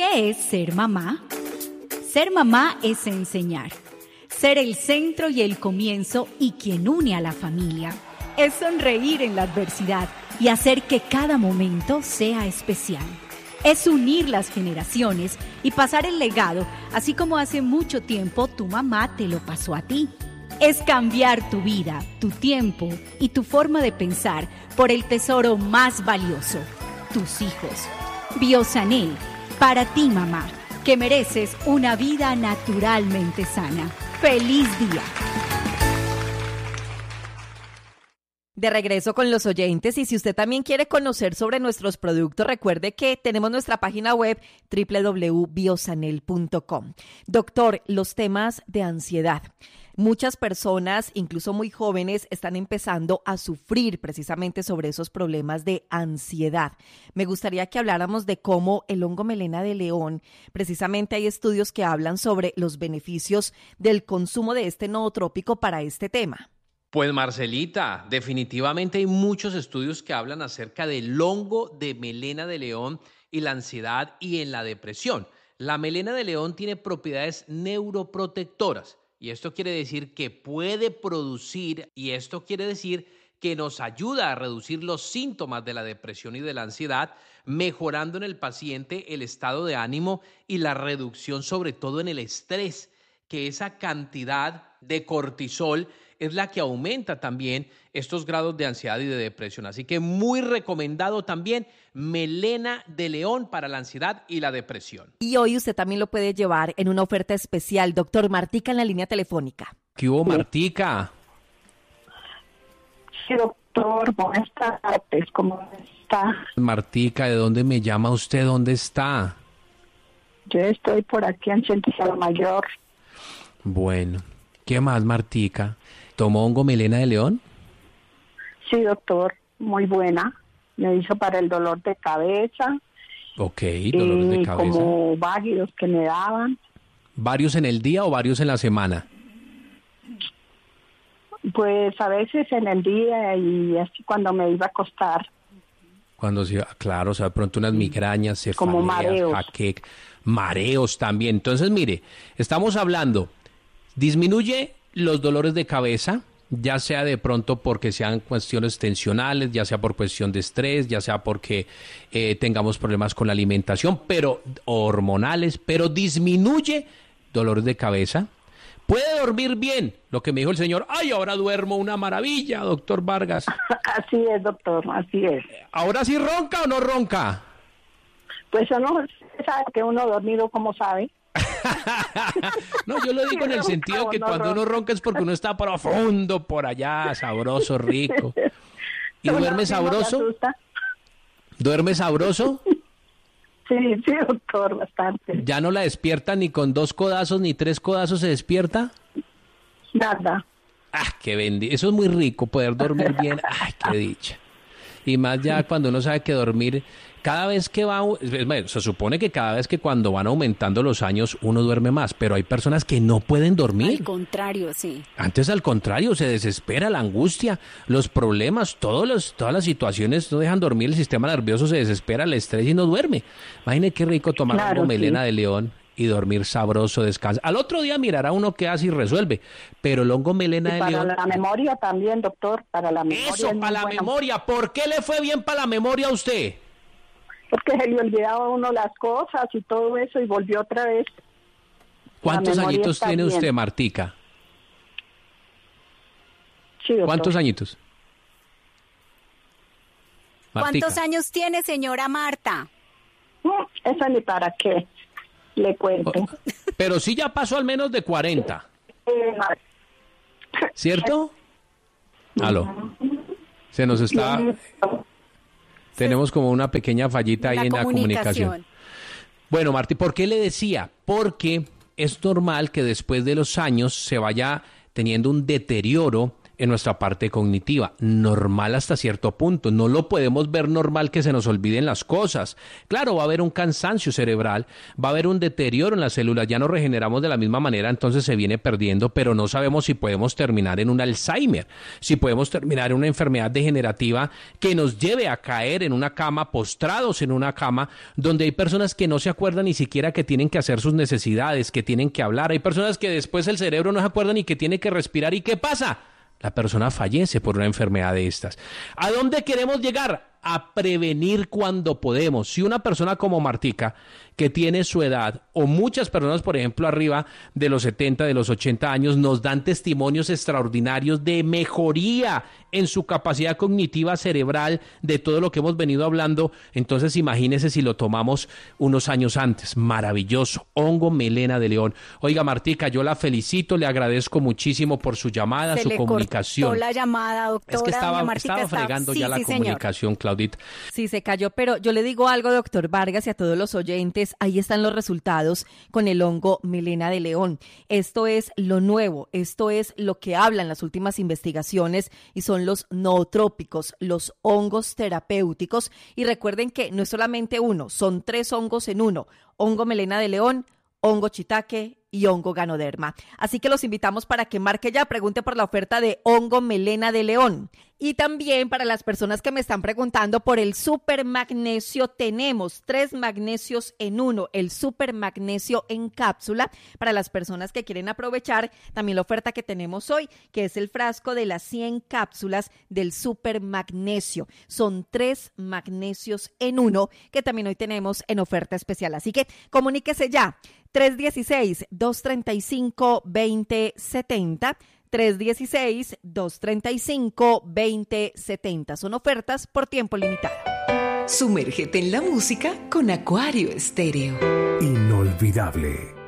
¿Qué es ser mamá? Ser mamá es enseñar, ser el centro y el comienzo y quien une a la familia. Es sonreír en la adversidad y hacer que cada momento sea especial. Es unir las generaciones y pasar el legado, así como hace mucho tiempo tu mamá te lo pasó a ti. Es cambiar tu vida, tu tiempo y tu forma de pensar por el tesoro más valioso, tus hijos. Biosanel, para ti mamá, que mereces una vida naturalmente sana. ¡Feliz día! De regreso con los oyentes, y si usted también quiere conocer sobre nuestros productos, recuerde que tenemos nuestra página web www.biosanel.com. Doctor, los temas de ansiedad. Muchas personas, incluso muy jóvenes, están empezando a sufrir precisamente sobre esos problemas de ansiedad. Me gustaría que habláramos de cómo el hongo melena de león, precisamente hay estudios que hablan sobre los beneficios del consumo de este nootrópico para este tema. Pues Marcelita, definitivamente hay muchos estudios que hablan acerca del hongo de melena de león y la ansiedad y en la depresión. La melena de león tiene propiedades neuroprotectoras y esto quiere decir que puede producir y esto quiere decir que nos ayuda a reducir los síntomas de la depresión y de la ansiedad, mejorando en el paciente el estado de ánimo y la reducción sobre todo en el estrés, que esa cantidad de cortisol es la que aumenta también estos grados de ansiedad y de depresión. Así que muy recomendado también melena de león para la ansiedad y la depresión. Y hoy usted también lo puede llevar en una oferta especial. Doctor Martica en la línea telefónica. ¿Qué hubo, Martica? Sí, doctor, buenas tardes, ¿cómo está? Martica, ¿de dónde me llama usted? ¿Dónde está? Yo estoy por aquí en Centro Mayor. Bueno, ¿qué más, Martica? ¿Tomó hongo melena de león? Sí, doctor, muy buena. Me hizo para el dolor de cabeza. Ok, dolores de cabeza. Como varios que me daban. ¿Varios en el día o varios en la semana? Pues a veces en el día y así cuando me iba a acostar. Cuando se, claro, o sea, de pronto unas migrañas, cefaleas, jaqueca, mareos también. Entonces, mire, estamos hablando, disminuye los dolores de cabeza, ya sea de pronto porque sean cuestiones tensionales, ya sea por cuestión de estrés, ya sea porque tengamos problemas con la alimentación, pero hormonales, pero disminuye dolores de cabeza. Puede dormir bien, lo que me dijo el señor. Ay, ahora duermo una maravilla, doctor Vargas. Así es, doctor, así es. ¿Ahora sí ronca o no ronca? Pues uno sabe que uno dormido, ¿cómo sabe? No, yo lo digo en el sentido que cuando uno ronca es porque uno está profundo por allá, sabroso, rico. ¿Y duerme sabroso? ¿Duerme sabroso? Sí, doctor, bastante. ¿Ya no la despierta ni con 2 codazos ni 3 codazos se despierta? Nada. Ah, qué bendito. Eso es muy rico, poder dormir bien. Ay, qué dicha. Y más ya cuando uno sabe que dormir, cada vez que va, se supone que cada vez que cuando van aumentando los años uno duerme más, pero hay personas que no pueden dormir. Al contrario, sí. Antes al contrario, se desespera, la angustia, los problemas, todas las situaciones no dejan dormir, el sistema nervioso se desespera, el estrés y no duerme. Imagine qué rico tomar algo melena de león y dormir sabroso, descansa. Al otro día mirará uno qué hace y resuelve, pero el hongo melena de león... Para la memoria también, doctor, para la memoria. Eso, para la memoria. ¿Por qué le fue bien para la memoria a usted? Porque se le olvidaba a uno las cosas y todo eso y volvió otra vez. ¿Cuántos añitos tiene usted, Martica? Sí, doctor. ¿Cuántos añitos? Martica. ¿Cuántos años tiene, señora Marta? Eso ni para qué le cuento. Pero sí ya pasó al menos de 40. ¿Cierto? Aló. Se nos está... Tenemos como una pequeña fallita ahí en la comunicación. Bueno, Martí, ¿por qué le decía? Porque es normal que después de los años se vaya teniendo un deterioro en nuestra parte cognitiva. Normal hasta cierto punto. No lo podemos ver normal que se nos olviden las cosas. Claro, va a haber un cansancio cerebral, va a haber un deterioro en las células, ya no regeneramos de la misma manera, entonces se viene perdiendo, pero no sabemos si podemos terminar en un Alzheimer, si podemos terminar en una enfermedad degenerativa que nos lleve a caer en una cama, postrados en una cama, donde hay personas que no se acuerdan ni siquiera que tienen que hacer sus necesidades, que tienen que hablar. Hay personas que después el cerebro no se acuerda ni que tiene que respirar. ¿Y qué pasa? La persona fallece por una enfermedad de estas. ¿A dónde queremos llegar? A prevenir cuando podemos. Si una persona como Martica, que tiene su edad, o muchas personas, por ejemplo, arriba de los 70, de los 80 años, nos dan testimonios extraordinarios de mejoría en su capacidad cognitiva cerebral, de todo lo que hemos venido hablando, entonces imagínese si lo tomamos unos años antes. Maravilloso. Hongo melena de león. Oiga, Martica, yo la felicito, le agradezco muchísimo por su llamada, su comunicación. Cortó la llamada, doctora. Es que estaba fregando ya la comunicación, Claudita. Sí, se cayó, pero yo le digo algo, doctor Vargas, y a todos los oyentes, ahí están los resultados con el hongo melena de león. Esto es lo nuevo, esto es lo que hablan las últimas investigaciones y son los nootrópicos, los hongos terapéuticos. Y recuerden que no es solamente uno, son 3 hongos en uno: hongo melena de león, hongo shiitake y hongo ganoderma. Así que los invitamos para que marque ya, pregunte por la oferta de hongo melena de león. Y también para las personas que me están preguntando por el super magnesio, tenemos 3 magnesios en uno, el super magnesio en cápsula, para las personas que quieren aprovechar también la oferta que tenemos hoy, que es el frasco de las 100 cápsulas del super magnesio. Son 3 magnesios en uno que también hoy tenemos en oferta especial. Así que comuníquese ya, 316-235-2070, 316-235-2070. Son ofertas por tiempo limitado. Sumérgete en la música con Acuario Estéreo. Inolvidable.